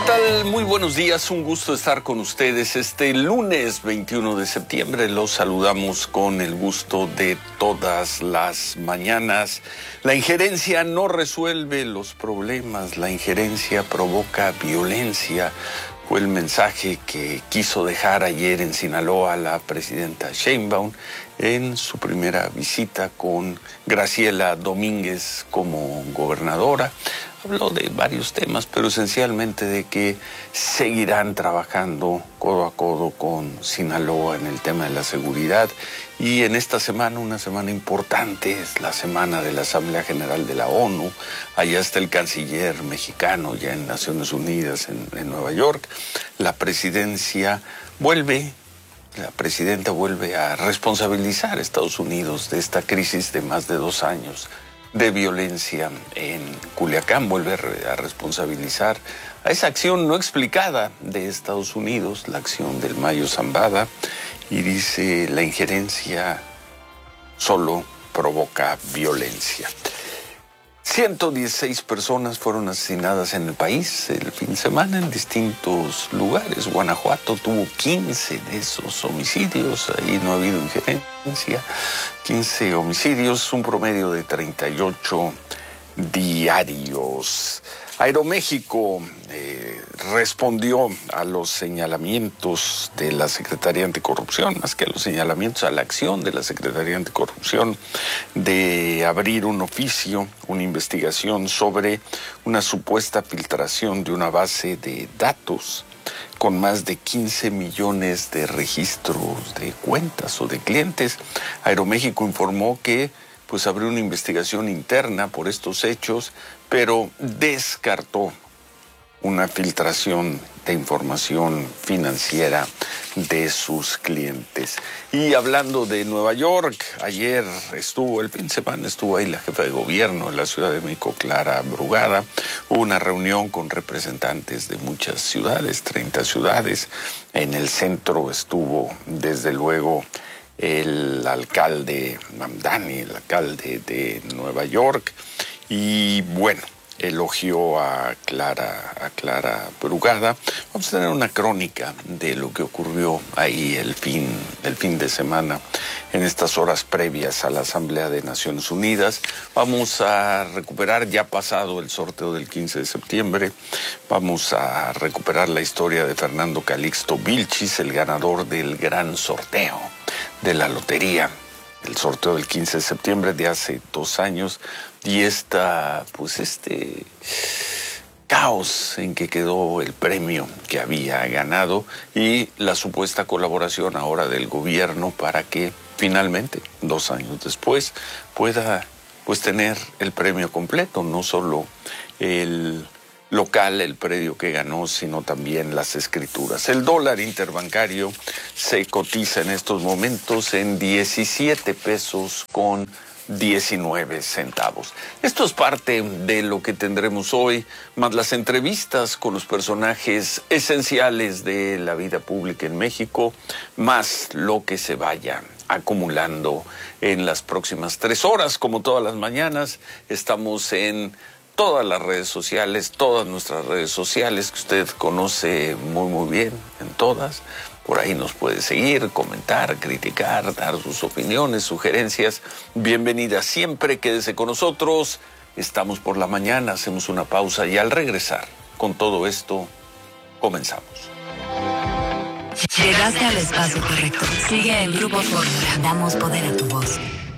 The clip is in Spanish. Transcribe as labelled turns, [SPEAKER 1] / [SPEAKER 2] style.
[SPEAKER 1] tal? Muy buenos días, un gusto estar con ustedes. Este lunes 21 de septiembre los saludamos con el gusto de todas las mañanas. La injerencia no resuelve los problemas, la injerencia provoca violencia. Fue el mensaje que quiso dejar ayer en Sinaloa la presidenta Sheinbaum en su primera visita con Graciela Domínguez como gobernadora. Habló de varios temas, pero esencialmente de que seguirán trabajando codo a codo con Sinaloa en el tema de la seguridad. Y en esta semana, una semana importante, es la semana de la Asamblea General de la ONU. Allá está el canciller mexicano, ya en Naciones Unidas, en Nueva York. La presidenta vuelve a responsabilizar a Estados Unidos de esta crisis de más de 2 años de violencia en Culiacán, vuelve a responsabilizar a esa acción no explicada de Estados Unidos, la acción del Mayo Zambada, y dice la injerencia solo provoca violencia. 116 personas fueron asesinadas en el país el fin de semana en distintos lugares. Guanajuato tuvo 15 de esos homicidios, ahí no ha habido injerencia. 15 homicidios, un promedio de 38 diarios. Aeroméxico respondió a los señalamientos de la Secretaría Anticorrupción, más que a los señalamientos, a la acción de la Secretaría Anticorrupción de abrir un oficio, una investigación sobre una supuesta filtración de una base de datos con más de 15 millones de registros de cuentas o de clientes. Aeroméxico informó que abrió una investigación interna por estos hechos, pero descartó una filtración de información financiera de sus clientes. Y hablando de Nueva York, el fin de semana estuvo ahí la jefa de gobierno en la Ciudad de México, Clara Brugada. Hubo una reunión con representantes de muchas ciudades, 30 ciudades. En el centro estuvo, desde luego, el alcalde Mamdani, el alcalde de Nueva York, y bueno, elogió a Clara Brugada. Vamos a tener una crónica de lo que ocurrió ahí el fin de semana, en estas horas previas a la Asamblea de Naciones Unidas. Vamos a recuperar, ya pasado el sorteo del 15 de septiembre, vamos a recuperar la historia de Fernando Calixto Vilchis, el ganador del gran sorteo de la lotería, el sorteo del 15 de septiembre de hace 2 años, y este caos en que quedó el premio que había ganado y la supuesta colaboración ahora del gobierno para que finalmente, 2 años después, pueda tener el premio completo, no solo el local, el predio que ganó, sino también las escrituras. El dólar interbancario se cotiza en estos momentos en 17 pesos con 19 centavos. Esto es parte de lo que tendremos hoy, más las entrevistas con los personajes esenciales de la vida pública en México, más lo que se vaya acumulando en las próximas 3 horas. Como todas las mañanas, estamos en todas las redes sociales, todas nuestras redes sociales que usted conoce muy, muy bien, en todas. Por ahí nos puede seguir, comentar, criticar, dar sus opiniones, sugerencias. Bienvenida siempre, quédese con nosotros. Estamos por la mañana, hacemos una pausa y al regresar con todo esto, comenzamos.
[SPEAKER 2] Llegaste al espacio correcto. Sigue el Grupo Fórmula. Damos poder a tu voz.